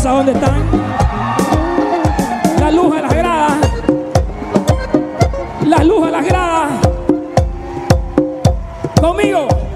casa, ¿dónde están? La luz a las gradas. La luz a las gradas. Conmigo.